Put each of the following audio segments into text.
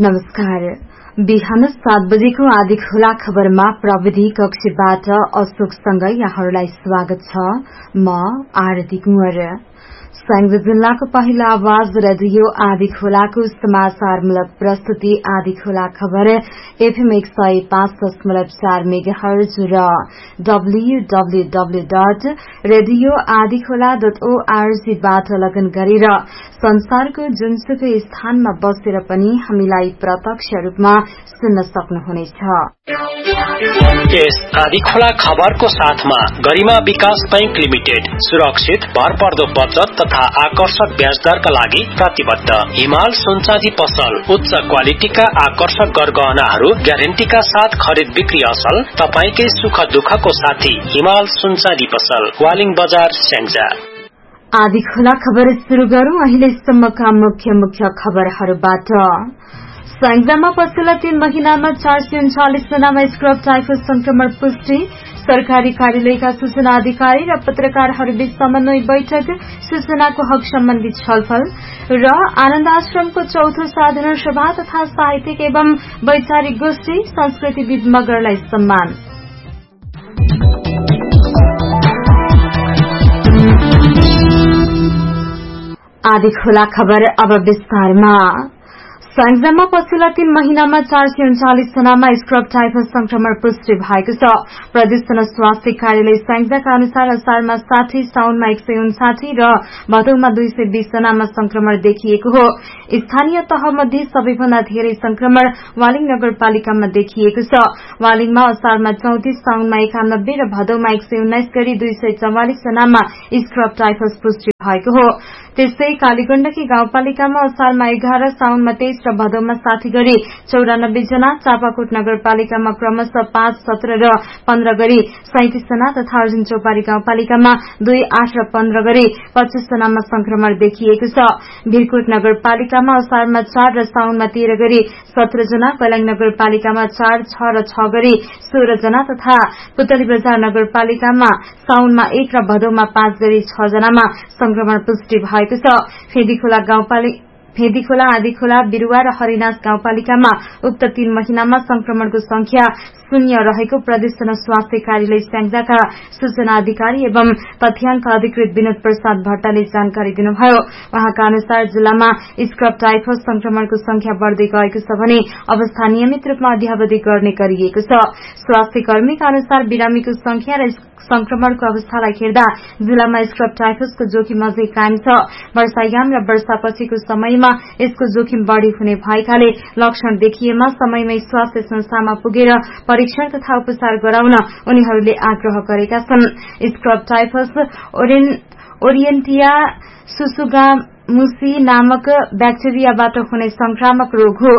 नमस्कार। बिहान 7 बजेको आदि खुला खबरमा प्रविधि कक्षबाट अशोकसँग यहाँहरूलाई स्वागत छ। म आरती कुँवर। संघ जिल्लाको पहिलो आवाज रेडियो आदि खोलाको समाचारमूलक प्रस्तुति आदि खोला खबर एफएम 105.4 मेगाहर्ज र www.radioadikhola.org बाट लगन गरेर संसारको जुनसुकै स्थानमा बसेर पनि हामीलाई प्रत्यक्ष रूपमा सुन्न सक्नुहुनेछ। यस आदि खोला खबरको साथमा गरिमा विकास बैंक लिमिटेड सुरक्षित भरपर्दो बचत तथा आकर्षक ब्याज दरका लागि प्रतिबद्ध। हिमाल सुनचाँदी पसल उच्च क्वालिटीका आकर्षक गरगहनाहरू ग्यारेन्टीका साथ खरिद बिक्री असल। तपाईकै सुख दुःखको साथी हिमाल सुनचाँदी पसल, वालिङ बजार, स्याङ्जा। आदि खोला खबर सुरु गरौं अहिलेसम्मका मुख्य खबरहरूबाट। स्याङ्जामा पछिल्ला 3 महिनामा 439 जनामा स्क्रब टाइफस संक्रमण पुष्टि। सरकारी कार्यालयका सूचना अधिकारी र पत्रकारहरूबीच समन्वय बैठक, सूचनाको हक सम्बन्धी छलफल र आनन्द आश्रमको चौथो साधारण सभा तथा साहित्यिक एवं वैचारिक गोष्ठी, संस्कृतिविद मगरलाई सम्मान। आदि खोला खबर अब विस्तारमा। स्याङ्जामा पछिल्ला 3 महिनामा 439 जनामा स्क्रब टाइफस संक्रमण पुष्टि भएको छ। प्रदेश जनस्वास्थ्य कार्यालय स्याङ्जाका अनुसार असारमा 60, साउनमा 159 र भदौमा 220 जनामा संक्रमण देखिएको हो। स्थानीय तहमध्ये सबैभन्दा धेरै संक्रमण वालिङ नगरपालिकामा देखिएको छ। वालिङमा असारमा 34, साउनमा 91 र भदौमा 119 गरी 244 जनामा स्क्रब टाइफस पुष्टि भएको हो। त्यस्तै कालीगण्डकी गाउँपालिकामा असारमा 11, साउनमा 23 र भदौमा 60 गरी 94 जना, चापाकोट नगरपालिकामा क्रमशः 5, 17 र 15 गरी 37 जना तथा अर्जुन चौपारी गाउँपालिकामा 2, 8 र 15 गरी 25 जनामा संक्रमण देखिएको छ। भिरकोट नगरपालिकामा असारमा 4 र साउनमा 13 गरी 17 जना, कैलाङ नगरपालिकामा 4, 6 र 6 गरी 16 जना तथा पुतली बजार नगरपालिकामा साउनमा 1 र भदौमा 5 गरी 6 जनामा संक्रमण पुष्टि भएको छ। फेदीखोला, आदिखोला, बिरुवा र हरिनाथ गाउँपालिकामा उक्त 3 महिनामा संक्रमणको संख्या 0 रहेको प्रदेश जनस्वास्थ्य कार्यालय स्याङ्जाका सूचना अधिकारी एवं तथ्याङ्क अधिकृत विनोद प्रसाद भट्टले जानकारी दिनुभयो। उहाँका अनुसार जिल्लामा स्क्रब टाइफस संक्रमणको संख्या बढ़दै गएको छ भने अवस्था नियमित रूपमा अध्यावधि गर्ने गरिएको छ। स्वास्थ्य कर्मीका अनुसार बिरामीको संख्या र संक्रमणको अवस्थालाई हेर्दा जिल्लामा स्क्रब टाइफसको जोखिम अझै कायम छ। वर्षायाम र वर्षापछिको समयमा यसको जोखिम बढ़ी हुने भएकाले लक्षण देखिएमा समयमै स्वास्थ्य संस्थामा पुगेर परीक्षण तथा उपचार गराउन उनीहरूले आग्रह गरेका छन्। स्क्रब टाइफस ओरिएन्टिया सुसुगामुसी नामक ब्याक्टेरियाबाट हुने संक्रामक रोग हो।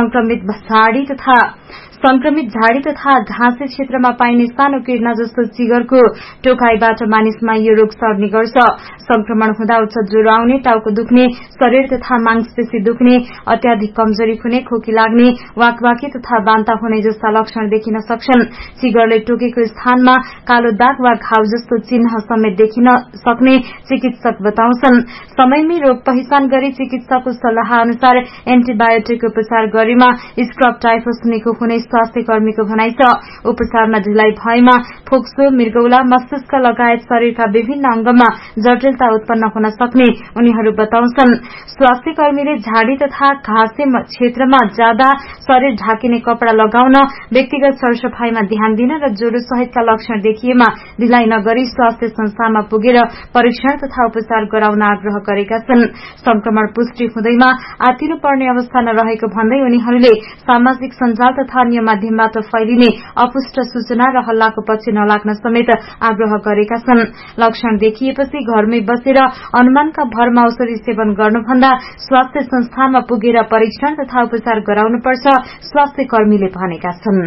संक्रमित झाडी तथा घाँसे क्षेत्रमा पाइने सानो किर्ना जस्तो चिगरको टोकाईबाट मानिसमा यो रोग सर्ने गर्छ। संक्रमण हुँदा उच्च ज्वरो आउने, टाउको दुख्ने, शरीर तथा मांसपेशी दुख्ने, अत्याधिक कमजोरी हुने, खोकी लाग्ने, वाकवाकी तथा बान्ता हुने जस्ता लक्षण देखिन सक्छन्। चिगरले टोकेको स्थानमा कालो दाग वा घाउ जस्तो चिन्ह समेत देखिन सक्ने चिकित्सक बताउँछन्। समयमै रोग पहिचान गरी चिकित्सकको सल्लाह अनुसार एन्टिबायोटिक उपचार गरेमा स्क्रब टाइफस निको हुने स्वास्थ्य कर्मीको भनाइ छ। उपचारमा ढिलाइ भएमा फोक्सो, मृगौला, मस्तिष्क लगायत शरीरका विभिन्न अंगमा जटिलता उत्पन्न हुन सक्ने उनीहरू बताउँछन्। स्वास्थ्य कर्मीले झाडी तथा घाँसे क्षेत्रमा ज्यादा शरीर ढाकिने कपड़ा लगाउन, व्यक्तिगत सरसफाईमा ध्यान दिन र ज्वरो सहितका लक्षण देखिएमा ढिलाइ नगरी स्वास्थ्य संस्थामा पुगेर परीक्षण तथा उपचार गराउन आग्रह गरेका छन्। संक्रमण पुष्टि हुँदैमा आत्तिनु पर्ने अवस्था नरहेको भन्दै उनीहरूले सामाजिक सञ्जाल तथा अन्य माध्यमबाट फैलिने अपुष्ट सूचना र हल्लाको पछि नलाग्न समेत आग्रह गरेका छन्। लक्षण देखिएपछि घरमै बसेर अनुमानका भरमा औषधि सेवन गर्नुभन्दा स्वास्थ्य संस्थानमा पुगेर परीक्षण तथा उपचार गराउनुपर्छ, स्वास्थ्य कर्मीले भनेका छन्।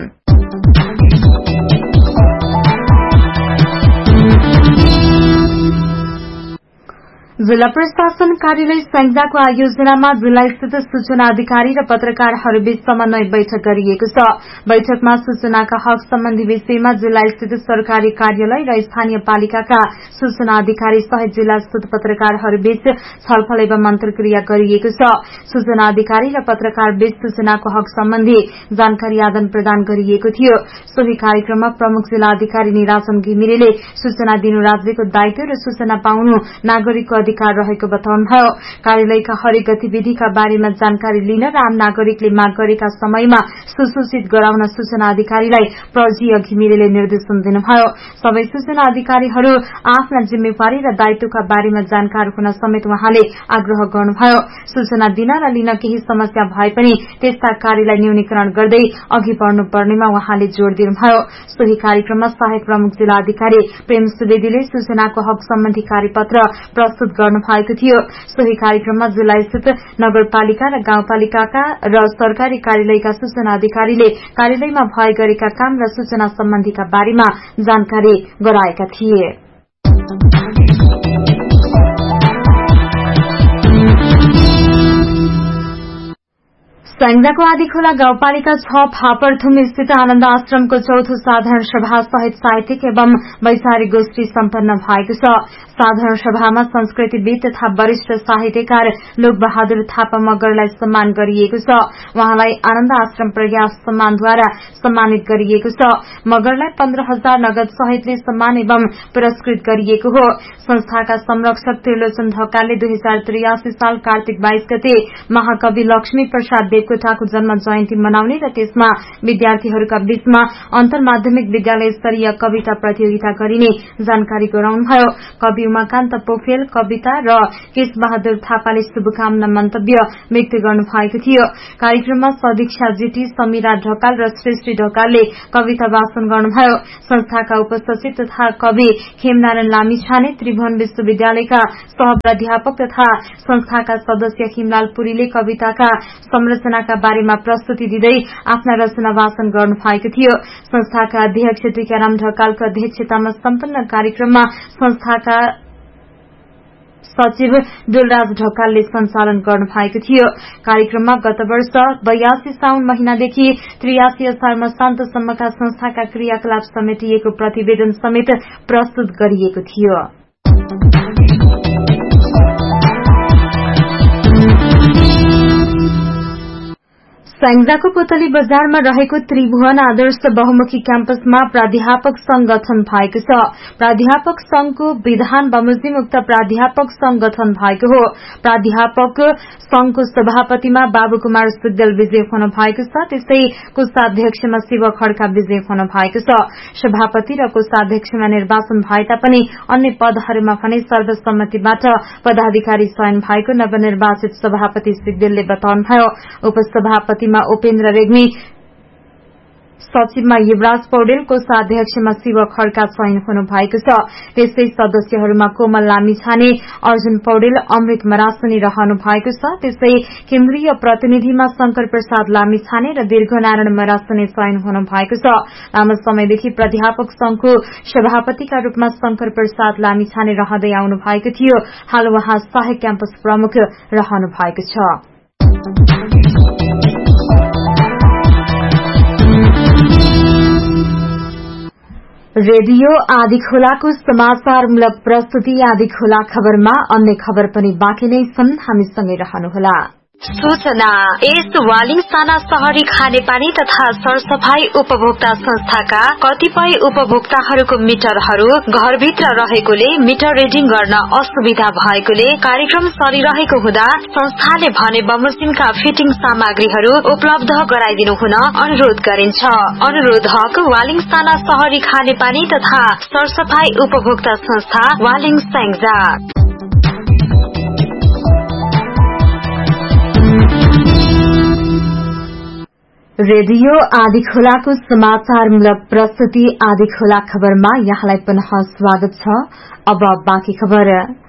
जिल्ला प्रशासन कार्यालय स्याङ्जाको आयोजनामा जिल्ला स्थित सूचना अधिकारी र पत्रकारहरूबीच समन्वय बैठक गरिएको छ। बैठकमा सूचनाका हक सम्बन्धी विषयमा जिल्ला स्थित सरकारी कार्यालय र स्थानीय पालिकाका सूचना अधिकारी सहित जिल्ला स्थित पत्रकारहरूबीच छलफल एवं अन्तर्क्रिया गरिएको छ। सूचना अधिकारी र पत्रकारबीच सूचनाको हक सम्बन्धी जानकारी आदान प्रदान गरिएको थियो। सोही कार्यक्रममा प्रमुख जिल्ला अधिकारी निराजन घिमिरेले सूचना दिनु राज्यको दायित्व र सूचना पाउनु नागरिकको अधिकार रहेको बताउनुभयो। कार्यालयका हरेक गतिविधिका बारेमा जानकारी लिन र आम नागरिकले माग गरेका समयमा सुसूचित गराउन सूचना अधिकारीलाई प्रजीय घिमिरेले निर्देशन दिनुभयो। सबै सूचना अधिकारीहरू आफ्ना जिम्मेवारी र दायित्वका बारेमा जानकार हुन समेत उहाँले आग्रह गर्नुभयो। सूचना दिन र लिन केही समस्या भए पनि त्यस्ता कार्यलाई न्यूनीकरण गर्दै अघि बढ़नुपर्नेमा उहाँले जोड़ दिनुभयो। सोही कार्यक्रममा सहायक प्रमुख जिल्ला अधिकारी प्रेम सुवेदीले सूचनाको हक सम्बन्धी कार्यपत्र प्रस्तुत गर्नु भएको थियो। सोही कार्यक्रममा जिल्ला स्थित नगरपालिका र गाउँपालिकाका र सरकारी कार्यालयका सूचना अधिकारीले कार्यालयमा भए गरेका काम र सूचना सम्बन्धीका बारेमा जानकारी गराएका थिए। स्याङ्जाको आदिखोला गाउँपालिका 6 फापरथुम स्थित आनन्द आश्रमको चौथो साधारण सभा सहित साहित्यिक एवं वैचारिक गोष्ठी सम्पन्न भएको छ। साधारण सभामा संस्कृतिविद तथा वरिष्ठ साहित्यकार लोकबहादुर थापा मगरलाई सम्मान गरिएको छ। उहाँलाई आनन्द आश्रम प्रयास सम्मानद्वारा सम्मानित गरिएको छ। मगरलाई 15,000 नगद सहितले सम्मान एवं पुरस्कृत गरिएको हो। संस्थाका संरक्षक त्रिलोचन ढकालले 2083 साल कार्तिक 22 गते महाकवि लक्ष्मी प्रसाद देवकोटाको जन्म जयन्ती मनाउने र त्यसमा विद्यार्थीहरूका बीचमा अन्तर्माध्यमिक विद्यालय स्तरीय कविता प्रतियोगिता गरिने जानकारी गराउनुभयो। कवि उमाकान्त पोखेल, कविता र केशबहादुर थापाले शुभकामना मन्तव्य व्यक्त गर्नुभएको थियो। कार्यक्रममा सदीक्षा जेठी, समीरा ढकाल र सृष्टि ढकालले कविता वाचन गर्नुभयो। संस्थाका उपसचिव तथा कवि खेमनारायण लामिछाने, त्रिभुवन विश्वविद्यालयका सहप्राध्यापक तथा संस्थाका सदस्य हिमलाल पुरीले कविताका संरचनाका बारेमा प्रस्तुति दिँदै आफ्ना रचना वाचन गर्नुभएको थियो। संस्थाका अध्यक्ष टीकाराम ढकालको अध्यक्षतामा सम्पन्न कार्यक्रममा संस्थाका सचिव डोलराज ढकालले सञ्चालन गर्नुभएको थियो। कार्यक्रममा गत वर्ष 82 साउन महिनादेखि 83 असार मसान्तसम्मका संस्थाका क्रियाकलाप समेटिएको प्रतिवेदन समेत प्रस्तुत गरिएको थियो। स्याङ्जाको पोतली बजारमा रहेको त्रिभुवन आदर्श बहुमुखी क्याम्पसमा प्राध्यापक संघ गठन भएको छ। प्राध्यापक संघको विधान बमोजिम उक्त प्राध्यापक संघ गठन भएको हो। प्राध्यापक संघको सभापतिमा बाबुकुमार सुगदेल विजय हुनु भएको छ। त्यस्तै कोषाध्यक्षमा शिव खड्का विजय हुनु भएको छ। सभापति र कोषाध्यक्षमा निर्वाचन भए तापनि अन्य पदहरूमा भने सर्वसम्मतिबाट पदाधिकारी चयन भएको नवनिर्वाचित सभापति सुगदेलले बताउनुभयो। उपसभापति उपेन्द्र रेग्मी, सचिवमा युवराज पौडेल, कोषाध्यक्षमा शिव खड्का चयन हुनु भएको छ। त्यस्तै सदस्यहरूमा कोमल लामिछाने, अर्जुन पौडेल, अमृत मरासुनी रहनु भएको छ। त्यस्तै केन्द्रीय प्रतिनिधिमा शंकर प्रसाद लामिछाने र दीर्घनारायण मरासुनी चयन हुनु भएको छ। लामो समयदेखि प्राध्यापक संघको सभापतिका रूपमा शंकर प्रसाद लामिछाने रहँदै आउनु भएको थियो। हाल उहाँ सहायक क्याम्पस प्रमुख रहनु भएको छ। रेडियो आदिखोलाको समाचारमूलक प्रस्तुति आदिखोला खबरमा अन्य खबर पनि बाँकी नै छन्। हामीसँगै रहनुहोला। सूचना यस वालिङ साना शहरी खानेपानी तथा सरसफाई उपभोक्ता संस्थाका कतिपय उपभोक्ताहरूको मिटरहरू घरभित्र रहेकोले मिटर रिडिङ गर्न असुविधा भएकोले कार्यक्रम चलिरहेको हुँदा संस्थाले भने बमोजिमका फिटिङ सामग्रीहरू उपलब्ध गराइदिनु हुन अनुरोध गरिन्छ। अनुरोधक वालिङ साना शहरी खानेपानी तथा सरसफाई उपभोक्ता संस्था वालिङ स्याङ्जा। रेडियो आदिखोलाको समाचारमूलक प्रस्तुति आदिखोला खबरमा यहाँलाई पुनः स्वागत छ। अब बाँकी खबर।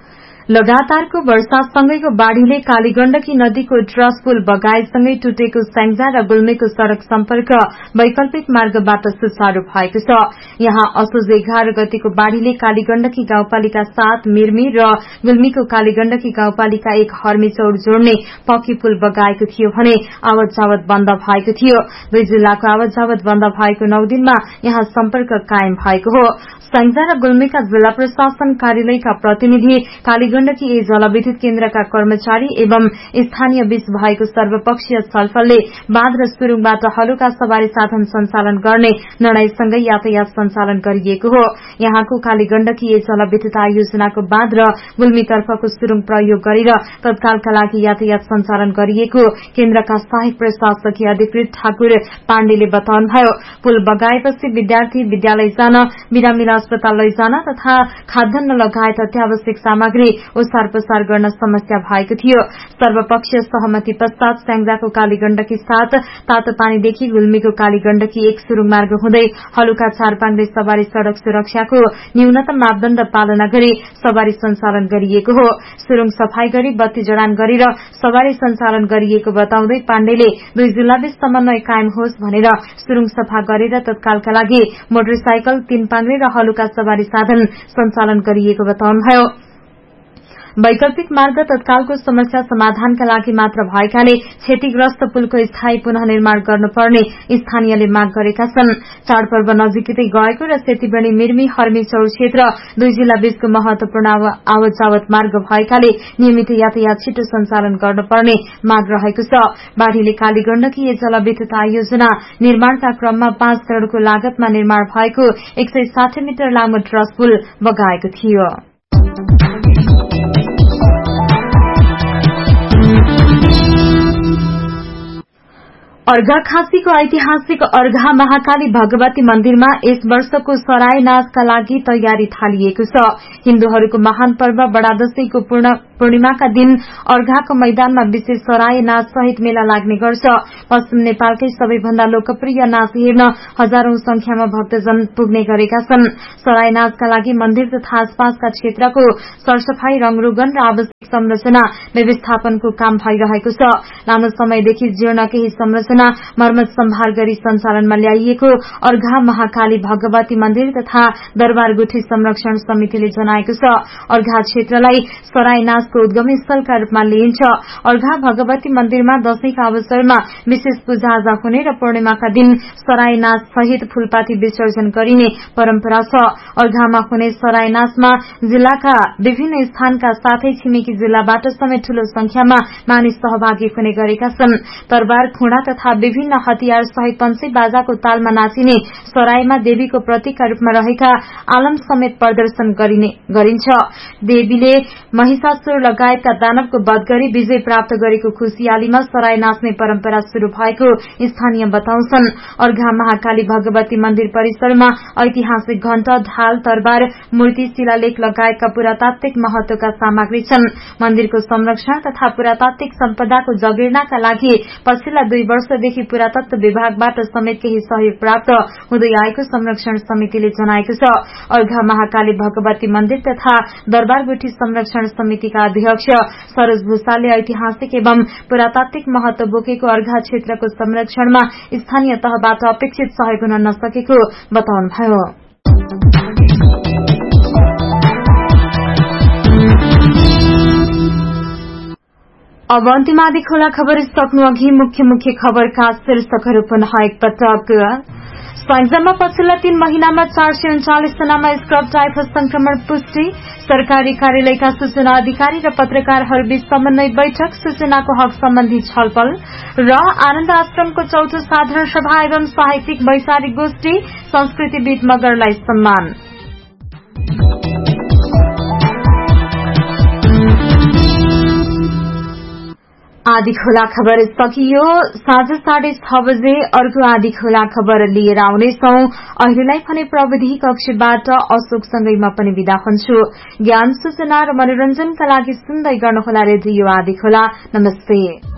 लगातारको वर्षासँगैको बाढ़ीले कालीगण्डकी नदीको ट्रस पुल बगाएसँगै टुटेको स्याङ्जा र गुल्मीको सड़क सम्पर्क वैकल्पिक मार्गबाट सुचारू भएको छ। यहाँ असोज 11 गतेको बाढ़ीले कालीगण्डकी गाउँपालिका 7 मिर्मी र गुल्मीको कालीगण्डकी गाउँपालिका 1 हर्मीचौर जोड्ने पक्की पुल बगाएको थियो भने आवत जावत बन्द भएको थियो। दुई जिल्लाको आवत जावत बन्द भएको 9 दिनमा यहाँ सम्पर्क कायम भएको हो। स्याङ्जा र गुल्मीका जिल्ला प्रशासन कार्यालयका प्रतिनिधि, कालीगण्डकी ए जलविद्युत केन्द्रका कर्मचारी एवं स्थानीय बीच भएको सर्वपक्षीय छलफलले बाँध र सुरुङबाट हलुका सवारी साधन सञ्चालन गर्ने निर्णयसँगै यातायात सञ्चालन गरिएको हो। यहाँको कालीगण्डकी ए जलविद्युत आयोजनाको बाँध र गुल्मीतर्फको सुरुङ प्रयोग गरेर तत्कालका लागि यातायात सञ्चालन गरिएको केन्द्रका सहायक प्रशासकीय अधिकृत ठाकुर पाण्डेले बताउनुभयो। पुल बगाएपछि विद्यार्थी विद्यालय जान, बिरामीलाई अस्पताल लैजान तथा खाद्यान्न लगायत अत्यावश्यक सामग्री ओसार पसार गर्न समस्या भएको थियो। सर्वपक्षीय सहमति पश्चात स्याङ्जाको कालीगण्डकी 7, तातोपानीदेखि गुल्मीको कालीगण्डकी 1 सुरुङ मार्ग हुँदै हलुका चारपाङ्रे सवारी सड़क सुरक्षाको न्यूनतम मापदण्ड पालना गरी सवारी सञ्चालन गरिएको हो। सुरुङ सफाई गरी बत्ती जडान गरेर सवारी सञ्चालन गरिएको बताउँदै पाण्डेले दुई जिल्लाबीच समन्वय कायम होस् भनेर सुरुङ सफा गरेर तत्कालका लागि मोटरसाइकल, 3 पाङ्रे र हलुका सवारी साधन सञ्चालन गरिएको बताउनुभयो। वैकल्पिक मार्ग तत्कालको समस्या समाधानका लागि मात्र भएकाले क्षतिग्रस्त पुलको स्थायी पुनः निर्माण गर्नुपर्ने स्थानीयले माग गरेका छन्। चाडपर्व नजिकै गएको र सेतीबेणी मिर्मी हर्मीचौर क्षेत्र दुई जिल्ला बीचको महत्वपूर्ण आवत जावत मार्ग भएकाले नियमित यातायात छिटो सञ्चालन गर्नुपर्ने माग रहेको छ। बाढ़ीले कालीगण्डकी ए जलविद्युत आयोजना निर्माणका क्रममा 5 करोड़को लागतमा निर्माण भएको 160 मिटर लामो ट्रस पुल बगाएको थियो। अर्घाखाँसीको ऐतिहासिक अर्घा महाकाली भगवती मन्दिरमा यस वर्षको सराय नाचका लागि तयारी थालिएको छ। हिन्दूहरूको महान पर्व बडा दशैंको पूर्णिमाका दिन अर्घाको मैदानमा विशेष सराय नाच सहित मेला लाग्ने गर्छ। पश्चिम नेपालकै सबैभन्दा लोकप्रिय नाच हेर्न हजारौं संख्यामा भक्तजन पुग्ने गरेका छन्। सराय नाचका लागि मन्दिर तथा आसपासका क्षेत्रको सरसफाई, रंगरोगन र आवश्यक संरचना व्यवस्थापनको काम भइरहेको छ। लामो समयदेखि जीर्ण केही संरचना मर्मत सम्भार गरी सञ्चालनमा ल्याइएको अर्घा महाकाली भगवती मन्दिर तथा दरबार गुठी संरक्षण समितिले जनाएको छ। अर्घा क्षेत्रलाई सराय नाचको उद्गम स्थलका रूपमा लिइन्छ। अर्घा भगवती मन्दिरमा दशैंका अवसरमा विशेष पूजाआजा हुने र पूर्णिमाका दिन सराय नाच सहित फूलपाती विसर्जन गरिने परम्परा छ। अर्घामा हुने सराय नाचमा जिल्लाका विभिन्न स्थानका साथै छिमेकी जिल्लाबाट समेत ठूलो संख्यामा मानिस सहभागी हुने गरेका छन्। तरबार, खुँडा तथा विभिन्न हतियार सहित पञ्चे बाजाको तालमा नाचिने सरायमा देवीको प्रतीकका रूपमा रहेका आलम समेत प्रदर्शन गरिन्छ। देवीले महिषासुर लगायतका दानवको वध गरी विजय प्राप्त गरेको खुशियालीमा सराय नाच्ने परम्परा शुरू भएको स्थानीय बताउँछन्। अर्घा महाकाली भगवती मन्दिर परिसरमा ऐतिहासिक घण्ट, ढाल, तरबार, मूर्ति, शिलालेख लगायतका पुरातात्विक महत्वका सामग्री छन्। मन्दिरको संरक्षण तथा पुरातात्विक सम्पदाको जगेर्नाका लागि पछिल्ला 2 वर्षदेखि पुरातत्व विभागबाट समेत केही सहयोग प्राप्त हुँदै आएको संरक्षण समितिले जनाएको छ। अर्घा महाकाली भगवती मन्दिर तथा दरबार गुठी संरक्षण समितिका अध्यक्ष सरोज भूषालले ऐतिहासिक एवं पुरातात्विक महत्व बोकेको अर्घा क्षेत्रको संरक्षणमा स्थानीय तहबाट अपेक्षित सहयोग हुन नसकेको बताउनुभयो। अब अन्तिम आधी खोला खबर सक्नु अघि मुख्य खबरका शीर्षकहरू पुनः एकपटक। स्याङ्जामा पछिल्ला 3 महिनामा 439 जनामा स्क्रब टाइफस संक्रमण पुष्टि। सरकारी कार्यालयका सूचना अधिकारी र पत्रकारहरूबीच समन्वय बैठक, सूचनाको हक सम्बन्धी छलफल र आनन्द आश्रमको 4थो साधारण सभा एवं साहित्यिक वैचारिक गोष्ठी, संस्कृतिविद मगरलाई सम्मान। आधी खोला खबर सकियो। साँझ 6:30 बजे अर्को आधी खोला खबर लिएर आउनेछौं। अहिलेलाई भने प्रविधि कक्षबाट अशोकसँगै म पनि विदा हुन्छु। ज्ञान, सूचना र मनोरञ्जनका लागि सुन्दै गर्नुहोला रेडियो आधी खोला। नमस्ते।